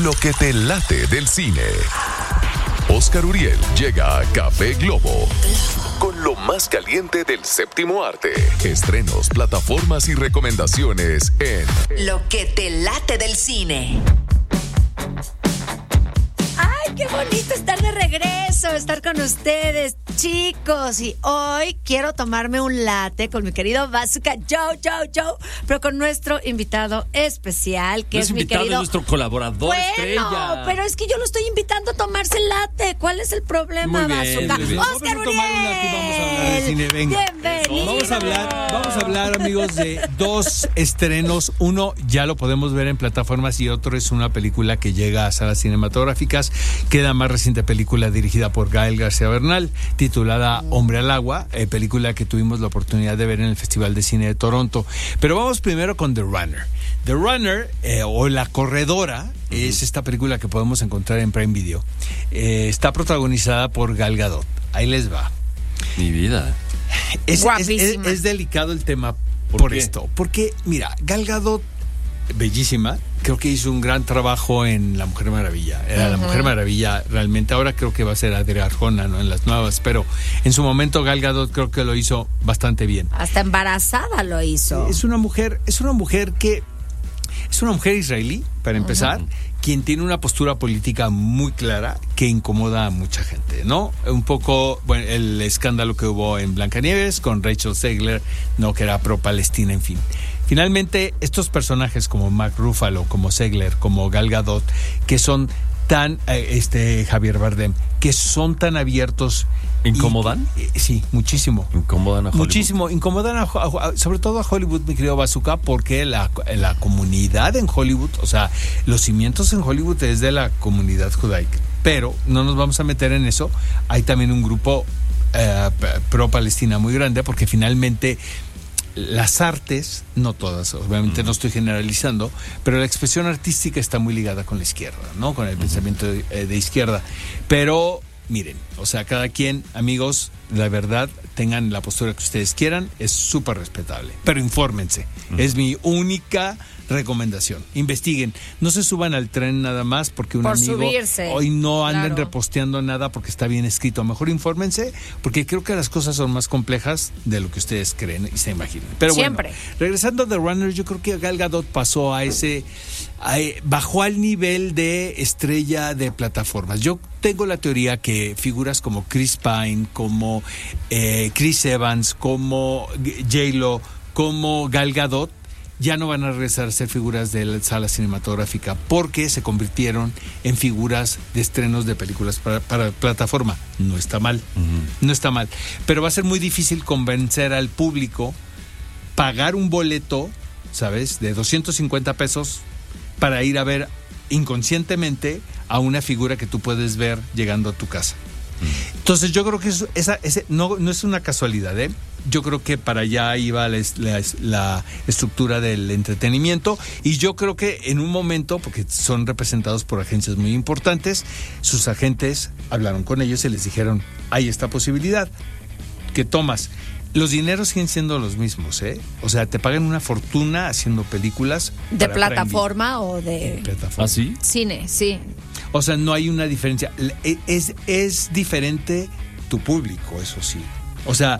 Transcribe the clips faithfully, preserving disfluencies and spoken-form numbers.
Lo que te late del cine. Oscar Uriel llega a Café Globo con lo más caliente del séptimo arte. Estrenos, plataformas y recomendaciones en Lo que te late del cine. ¡Ay, qué bonito estar de regreso! Estar con ustedes, chicos. Y hoy quiero tomarme un latte con mi querido Bazooka Joe, Joe, Joe, pero con nuestro invitado especial, que no es, es mi invitado, querido... es nuestro colaborador bueno, estrella. pero es que yo lo estoy invitando a tomarse el latte. ¿Cuál es el problema, Muy bien, Bazooka? muy bien. ¡Oscar Vamos a tomar un latte y vamos a hablar de cine, venga. Bienvenido. Vamos a hablar, vamos a hablar, amigos, de dos estrenos. Uno ya lo podemos ver en plataformas y otro es una película que llega a salas cinematográficas, que es la más reciente película dirigida por Gael García Bernal, titulada Hombre al Agua, eh, película que tuvimos la oportunidad de ver en el Festival de Cine de Toronto. Pero vamos primero con The Runner. The Runner, eh, o La Corredora, uh-huh. es esta película que podemos encontrar en Prime Video. Eh, está protagonizada por Gal Gadot. Ahí les va. Mi vida. Es, es, es, es delicado el tema por, por esto. Porque, mira, Gal Gadot, bellísima, creo que hizo un gran trabajo en La Mujer Maravilla. Era uh-huh. La Mujer Maravilla realmente. Ahora creo que va a ser Adria Arjona, ¿no? En las nuevas, pero en su momento Gal Gadot creo que lo hizo bastante bien. Hasta embarazada lo hizo. Es una mujer, es una mujer que es una mujer israelí, para empezar, uh-huh. quien tiene una postura política muy clara que incomoda a mucha gente, ¿no? Un poco, bueno, el escándalo que hubo en Blancanieves con Rachel Zegler, ¿no? Que era pro-Palestina, en fin. Finalmente, estos personajes como Mark Ruffalo, como Zegler, como Gal Gadot, que son tan, eh, este Javier Bardem, que son tan abiertos. ¿Incomodan? Y, eh, sí, muchísimo. ¿Incomodan a Hollywood? Muchísimo, incomodan a, a, sobre todo a Hollywood, mi querido Bazooka, porque la, la comunidad en Hollywood, o sea, los cimientos en Hollywood es de la comunidad judaica. Pero no nos vamos a meter en eso. Hay también un grupo eh, pro-Palestina muy grande, porque finalmente las artes, no todas, obviamente uh-huh. no estoy generalizando, pero la expresión artística está muy ligada con la izquierda, ¿no? Con el uh-huh. pensamiento de, eh, de izquierda. Pero miren, o sea, cada quien, amigos, la verdad, tengan la postura que ustedes quieran, es súper respetable. Pero infórmense, uh-huh. es mi única recomendación. Investiguen, no se suban al tren nada más porque un Por amigo subirse. Hoy no anden Claro. reposteando nada porque está bien escrito. Mejor infórmense, porque creo que las cosas son más complejas de lo que ustedes creen y se imaginan. Pero Siempre. Bueno, regresando a The Runner, yo creo que Gal Gadot pasó a ese, a, bajó al nivel de estrella de plataformas. Yo tengo la teoría que figuras como Chris Pine, como eh, Chris Evans, como J-Lo, como Gal Gadot, ya no van a regresar a ser figuras de la sala cinematográfica porque se convirtieron en figuras de estrenos de películas para, para plataforma. No está mal, uh-huh. no está mal. Pero va a ser muy difícil convencer al público, pagar un boleto, ¿sabes?, de doscientos cincuenta pesos para ir a ver inconscientemente a una figura que tú puedes ver llegando a tu casa. Uh-huh. Entonces yo creo que eso, esa, ese, no, no es una casualidad, ¿eh? Yo creo que para allá iba la, la, la estructura del entretenimiento y yo creo que en un momento, porque son representados por agencias muy importantes, sus agentes hablaron con ellos y les dijeron, hay esta posibilidad, ¿qué tomas? Los dineros siguen siendo los mismos, ¿eh? O sea, te pagan una fortuna haciendo películas. ¿De plataforma o de...? de plataforma. ¿Ah, sí? Cine, sí. O sea, no hay una diferencia. Es, es diferente tu público, eso sí. O sea,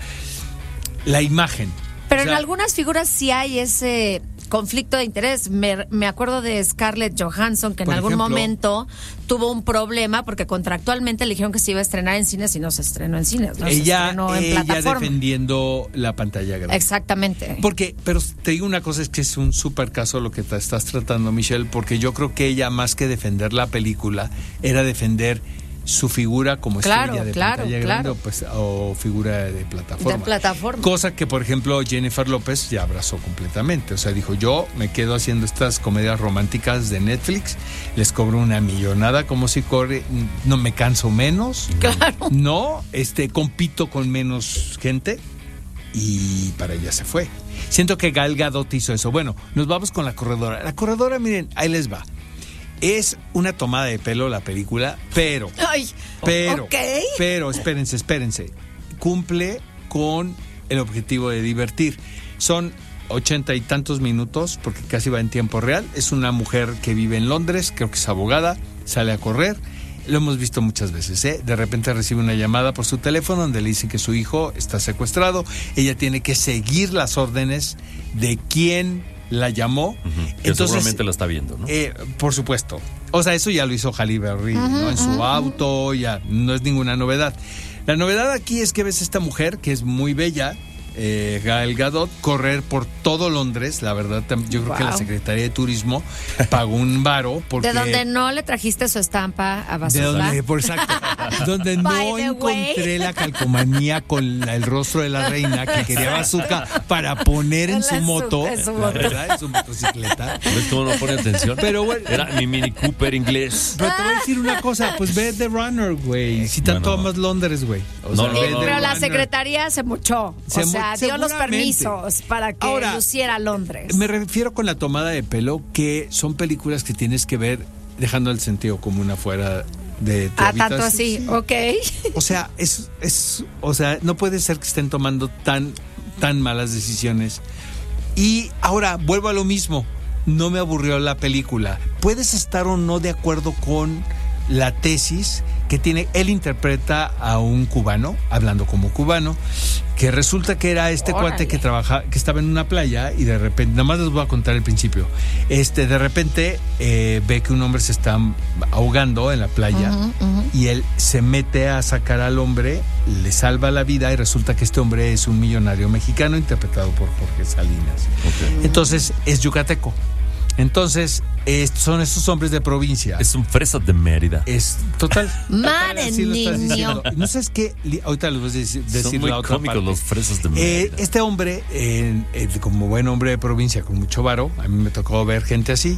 la imagen. Pero o sea, en algunas figuras sí hay ese conflicto de interés. Me, me acuerdo de Scarlett Johansson, que en algún ejemplo, momento tuvo un problema porque contractualmente le dijeron que se iba a estrenar en cines y no se estrenó en cines, no ella, se estrenó en ella plataforma. defendiendo la pantalla grande. Exactamente. Porque, pero te digo una cosa, es que es un súper caso lo que te estás tratando, Michelle, porque yo creo que ella, más que defender la película, era defender su figura como claro, estrella de claro, pantalla claro. grande o, pues, o figura de plataforma. De plataforma. Cosa que, por ejemplo, Jennifer López ya abrazó completamente. O sea, dijo, yo me quedo haciendo estas comedias románticas de Netflix, les cobro una millonada como si corre, no me canso menos. Claro. No, este, compito con menos gente y para ella se fue. Siento que Gal Gadot hizo eso. Bueno, nos vamos con La Corredora. La Corredora, miren, ahí les va. Es una tomada de pelo la película, pero, Ay, pero, okay. pero, espérense, espérense. Cumple con el objetivo de divertir. Son ochenta y tantos minutos, porque casi va en tiempo real. Es una mujer que vive en Londres, creo que es abogada, sale a correr. Lo hemos visto muchas veces, ¿eh? De repente recibe una llamada por su teléfono donde le dicen que su hijo está secuestrado. Ella tiene que seguir las órdenes de quien la llamó. Uh-huh. Que Entonces, seguramente la está viendo, ¿no? Eh, por supuesto. O sea, eso ya lo hizo Halle Berry, uh-huh, ¿no? En su uh-huh. auto, ya no es ninguna novedad. La novedad aquí es que ves a esta mujer que es muy bella, eh, Gal Gadot, correr por todo Londres. La verdad, yo creo Wow. que la Secretaría de Turismo pagó un varo porque... De donde no le trajiste su estampa a De Bazooka. donde, por exacto, donde no By the encontré la calcomanía con la- el rostro de la reina que quería Bazooka para poner en En su la su- moto, en su la moto. verdad, en su motocicleta. ¿Ves cómo no pone atención? Pero bueno, Era mi Mini Cooper inglés. pero te voy a decir una cosa, pues ve The Runner, güey. Si tanto Bueno, no. amas Londres, güey. O No, sea, no, ve no, The Pero la Runner. secretaría se mochó. Se o sea, mo- dio los seguramente. permisos para que Ahora, luciera Londres. Me refiero con la tomada de pelo que son películas que tienes que ver dejando el sentido común afuera de tu Ah, tanto habitación. así, ok. O sea, es, es, o sea, no puede ser que estén tomando tan, tan malas decisiones. Y ahora vuelvo a lo mismo. No me aburrió la película. Puedes estar o no de acuerdo con la tesis que tiene. Él interpreta a un cubano, hablando como cubano, que resulta que era este Órale. cuate que trabaja, que estaba en una playa y de repente, nada más les voy a contar el principio. Este, de repente eh, ve que un hombre se está ahogando en la playa. Ujú, ujú. Y él se mete a sacar al hombre, le salva la vida y resulta que este hombre es un millonario mexicano interpretado por Jorge Salinas. Ok. Entonces es yucateco. Entonces es- son estos hombres de provincia. Es un fresa de Mérida. Es total. Madre Así lo estás niño. diciendo. No sabes qué, Li- ahorita les voy a decir, decir Son muy la otra cómicos parte. los fresas de Eh, Mérida. este hombre, eh, eh, como buen hombre de provincia con mucho varo, a mí me tocó ver gente así.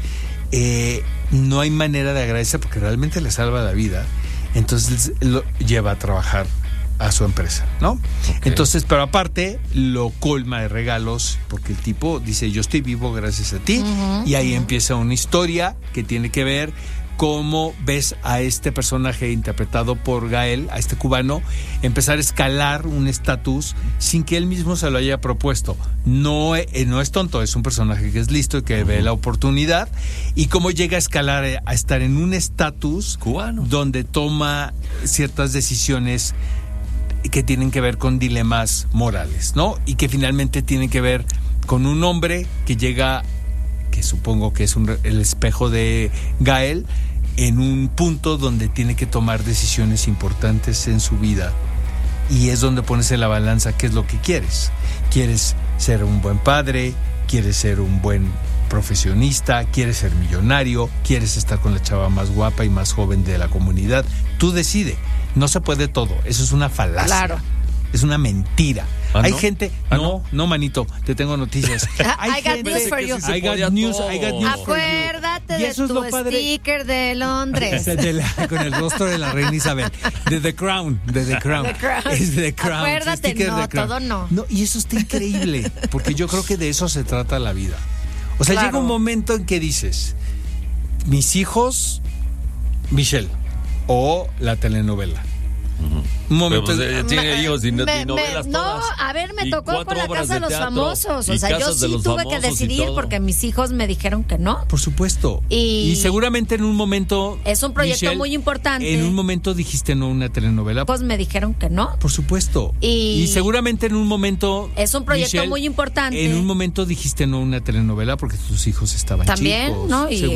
Eh, no hay manera de agradecer porque realmente le salva la vida. Entonces lo lleva a trabajar a su empresa, ¿no? Ok. Entonces, pero aparte lo colma de regalos porque el tipo dice, yo estoy vivo gracias a ti. Ujú, Y ahí ujú. empieza una historia que tiene que ver cómo ves a este personaje interpretado por Gael, a este cubano, empezar a escalar un estatus sin que él mismo se lo haya propuesto. No, eh, no es tonto, es un personaje que es listo y que ve la oportunidad. Y cómo llega a escalar, eh, a estar en un estatus Cubano. donde toma ciertas decisiones que tienen que ver con dilemas morales, ¿no? Y que finalmente tienen que ver con un hombre que llega, que supongo que es un re- el espejo de Gael, en un punto donde tiene que tomar decisiones importantes en su vida. Y es donde pones en la balanza qué es lo que quieres. ¿Quieres ser un buen padre? ¿Quieres ser un buen profesionista? ¿Quieres ser millonario? ¿Quieres estar con la chava más guapa y más joven de la comunidad? Tú decide. No se puede todo. Eso es una falacia. Claro. Es una mentira. ¿Ah, Hay no? gente... ¿Ah, no, no, manito. Te tengo noticias. I got news for you. I got news, I got news for you. Acuérdate Y de eso es tu lo padre. sticker de Londres. De la- con el rostro de la reina Isabel. De The Crown. De The Crown. The Crown. Es The Crown. Acuérdate, sticker no, The Crown. todo no. No, y eso está increíble. Porque yo creo que de eso se trata la vida. O sea, Claro. llega un momento en que dices, mis hijos, Michelle, o la telenovela. Un momento. Pero, pues, ella tiene hijos y, no- Me- y novelas me- no, todas. a ver, me Y tocó con cuatro la obras casa de de los teatro, famosos. O y sea, yo casas de sí los tuve que famosos y decidir todo. porque mis hijos me dijeron que no. Por supuesto. Y- seguramente en un momento. Es un proyecto Michelle, muy importante. En un momento dijiste no a una telenovela. Pues me dijeron que no. Por supuesto. Y- seguramente en un momento. Es un proyecto muy importante. En un momento dijiste no a una telenovela porque tus hijos estaban También, chicos. ¿no? Y